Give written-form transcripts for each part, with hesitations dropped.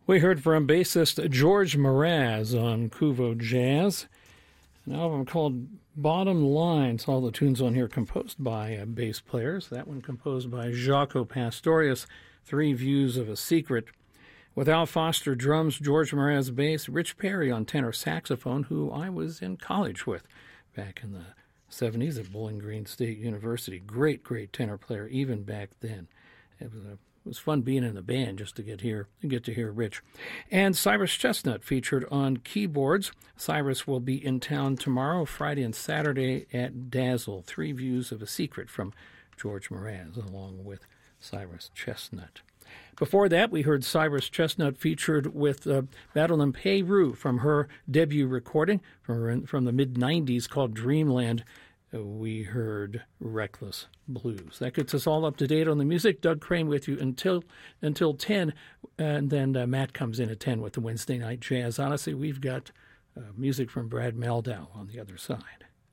We heard from bassist George Mraz on Kuvo Jazz, an album called Bottom Lines. All the tunes on here composed by bass players. That one composed by Jaco Pastorius, Three Views of a Secret. With Al Foster drums, George Mraz bass, Rich Perry on tenor saxophone, who I was in college with back in the 70s at Bowling Green State University. Great tenor player even back then. It was fun being in the band just to get to hear Rich. And Cyrus Chestnut featured on keyboards. Cyrus will be in town tomorrow, Friday and Saturday at Dazzle. Three Views of a Secret from George Mraz along with Cyrus Chestnut. Before that, we heard Cyrus Chestnut featured with Madeline Peyrou from her debut recording from the mid-'90s called Dreamland. We heard Reckless Blues. That gets us all up to date on the music. Doug Crane with you until 10, and then Matt comes in at 10 with the Wednesday Night Jazz Odyssey. We've got music from Brad Mehldau on the other side.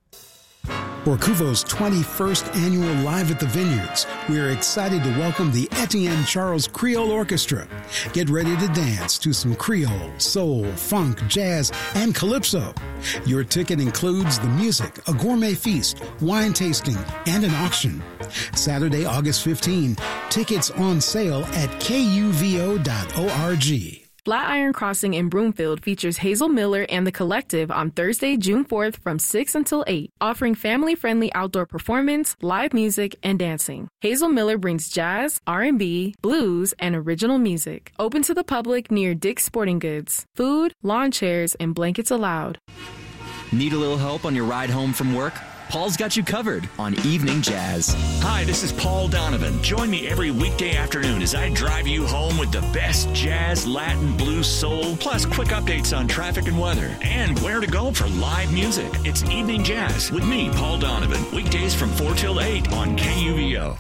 For Kuvo's 21st annual Live at the Vineyards, we are excited to welcome the Etienne Charles Creole Orchestra. Get ready to dance to some Creole, soul, funk, jazz, and calypso. Your ticket includes the music, a gourmet feast, wine tasting, and an auction. Saturday, August 15, tickets on sale at kuvo.org. Flatiron Crossing in Broomfield features Hazel Miller and the Collective on Thursday, June 4th from 6 until 8, offering family-friendly outdoor performance, live music, and dancing. Hazel Miller brings jazz, R&B, blues, and original music. Open to the public near Dick's Sporting Goods. Food, lawn chairs, and blankets allowed. Need a little help on your ride home from work? Paul's got you covered on Evening Jazz. Hi, this is Paul Donovan. Join me every weekday afternoon as I drive you home with the best jazz, Latin, blues, soul, plus quick updates on traffic and weather, and where to go for live music. It's Evening Jazz with me, Paul Donovan. Weekdays from 4 till 8 on KUVO.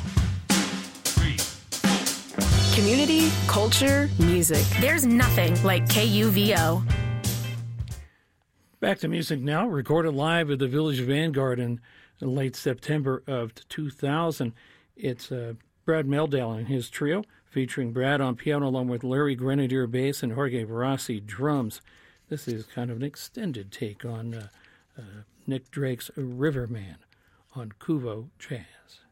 Community, culture, music. There's nothing like KUVO. Back to music now, recorded live at the Village Vanguard in late September of 2000. It's Brad Mehldau and his trio, featuring Brad on piano along with Larry Grenadier bass and Jorge Barassi drums. This is kind of an extended take on Nick Drake's Riverman on Kuvo Jazz.